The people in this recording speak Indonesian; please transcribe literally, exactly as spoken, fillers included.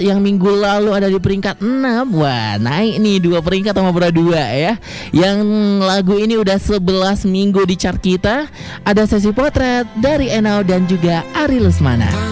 yang minggu lalu ada di peringkat enam. Wah, naik nih dua peringkat sama berdua ya. Yang lagu ini udah sebelas minggu di chart kita. Ada sesi potret dari Enau dan juga Ari Lesmana.